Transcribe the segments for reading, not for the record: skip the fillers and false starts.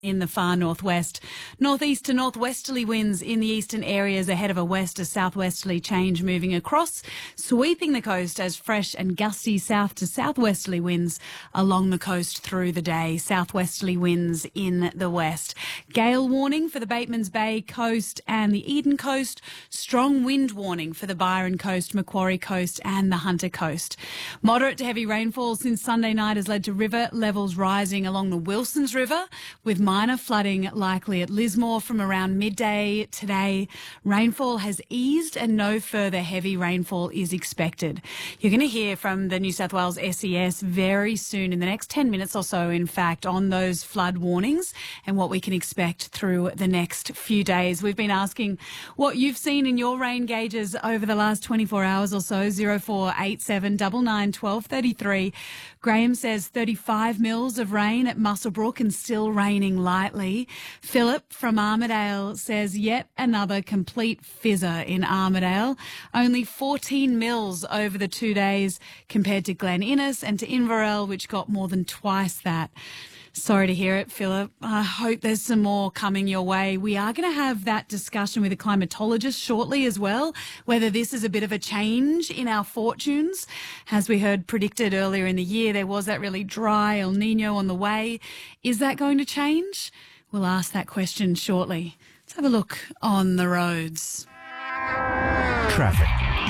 in the far northwest. Northeast to northwesterly winds in the eastern areas ahead of a west to southwesterly change moving across, sweeping the coast as fresh and gusty south to southwesterly winds along the coast through the day. Southwesterly winds in the west. Gale warning for the Batemans Bay coast and the Eden coast. Strong wind warning for the Byron coast, Macquarie coast and the Hunter coast. Moderate to heavy rainfall since Sunday night has led to river levels rising along the Wilsons River, with minor flooding likely at Lismore from around midday today. Rainfall has eased and no further heavy rainfall is expected. You're going to hear from the New South Wales SES very soon, in the next 10 minutes or so, in fact, on those flood warnings and what we can expect through the next few days. We've been asking what you've seen in your rain gauges over the last 24 hours or so. 0487 99 12 33. Graham says 35 mils of rain at Muswellbrook and still raining lightly. Philip from Armidale says yet another complete fizzer in Armidale. Only 14 mils over the 2 days compared to Glen Innes and to Inverell, which got more than twice that. Sorry to hear it, Philip. I hope there's some more coming your way. We are going to have that discussion with a climatologist shortly as well, whether this is a bit of a change in our fortunes. As we heard predicted earlier in the year, there was that really dry El Nino on the way. Is that going to change? We'll ask that question shortly. Let's have a look on the roads. Traffic.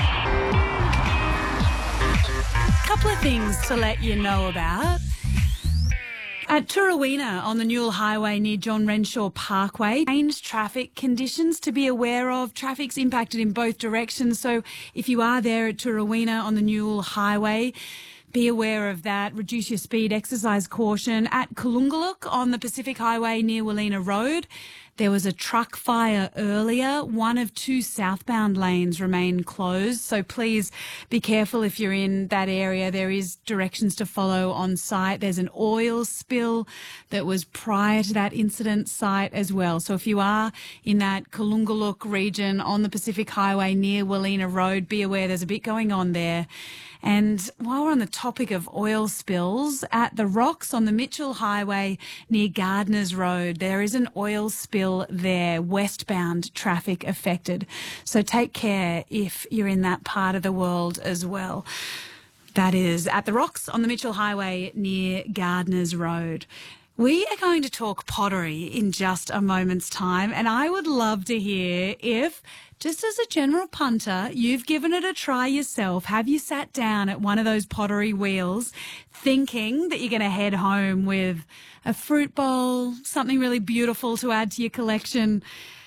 Couple of things to let you know about. At Turawina on the Newell Highway near John Renshaw Parkway, changed traffic conditions to be aware of. Traffic's impacted in both directions, so if you are there at Turawina on the Newell Highway, be aware of that. Reduce your speed, exercise caution. At Kulungaluk on the Pacific Highway near Wallina Road, there was a truck fire earlier. One of two southbound lanes remain closed, so please be careful if you're in that area. There is directions to follow on site. There's an oil spill that was prior to that incident site as well. So if you are in that Kulungaluk region on the Pacific Highway near Wallina Road, be aware there's a bit going on there. And while we're on the topic of oil spills, at the Rocks on the Mitchell Highway near Gardners Road, there is an oil spill there, westbound traffic affected. So take care if you're in that part of the world as well. That is at the Rocks on the Mitchell Highway near Gardners Road. We are going to talk pottery in just a moment's time, and I would love to hear if, just as a general punter, you've given it a try yourself. Have you sat down at one of those pottery wheels thinking that you're going to head home with a fruit bowl, something really beautiful to add to your collection,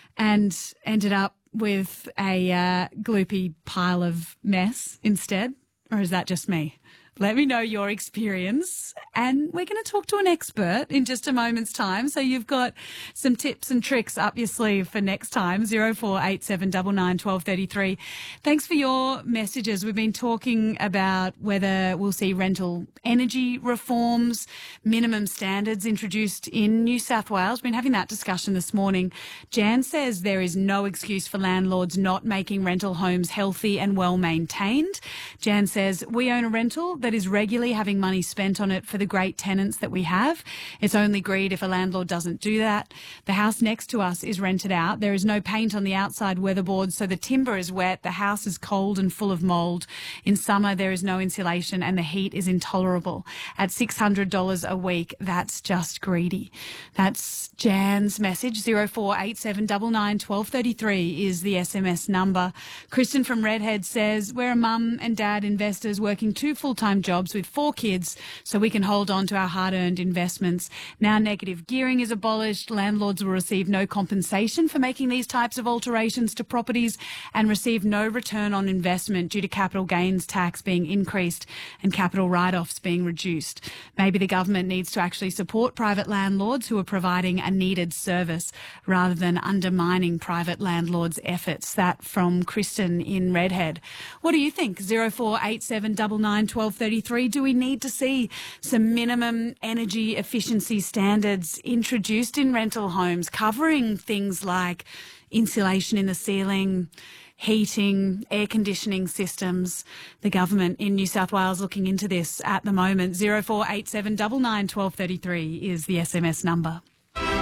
and ended up with a gloopy pile of mess instead? Or is that just me? Let me know your experience, and we're going to talk to an expert in just a moment's time. So you've got some tips and tricks up your sleeve for next time. 0487 99 12 33. Thanks for your messages. We've been talking about whether we'll see rental energy reforms, minimum standards introduced in New South Wales. We've been having that discussion this morning. Jan says there is no excuse for landlords not making rental homes healthy and well maintained. Jan says we own a rental that is regularly having money spent on it for the great tenants that we have. It's only greed if a landlord doesn't do that. The house next to us is rented out. There is no paint on the outside weatherboards, so the timber is wet. The house is cold and full of mould. In summer, there is no insulation and the heat is intolerable. At $600 a week, that's just greedy. That's Jan's message. 0487 99 12 33 is the SMS number. Kristen from Redhead says, we're a mum and dad investors working 2 full-time jobs with 4 kids so we can hold on to our hard-earned investments. Now negative gearing is abolished. Landlords will receive no compensation for making these types of alterations to properties and receive no return on investment due to capital gains tax being increased and capital write-offs being reduced. Maybe the government needs to actually support private landlords who are providing a needed service rather than undermining private landlords' efforts. That from Kristen in Redhead. What do you think? 0487 99 12 33. Do we need to see some minimum energy efficiency standards introduced in rental homes, covering things like insulation in the ceiling, heating, air conditioning systems? The government in New South Wales looking into this at the moment. 0487 99 12 33 is the SMS number.